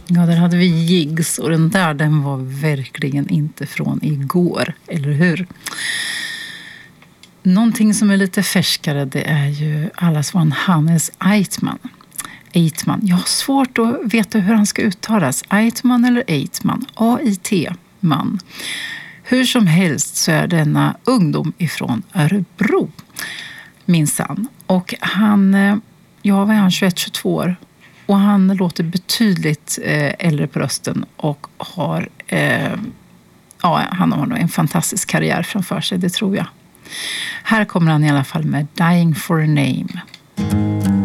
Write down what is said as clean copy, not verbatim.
Ja, där hade vi Jigs och den var verkligen inte från igår, eller hur? Någonting som är lite färskare, det är ju allas vår Hannes Eitman. Jag har svårt att veta hur han ska uttalas. Eitman eller Eitman? A-I-T-man. Hur som helst så är denna ungdom ifrån Örebro, minsann. Och han, vad är han, 21-22 år. Och han låter betydligt äldre på rösten och har, han har nog en fantastisk karriär framför sig, det tror jag. Här kommer han i alla fall med Dying for a Name.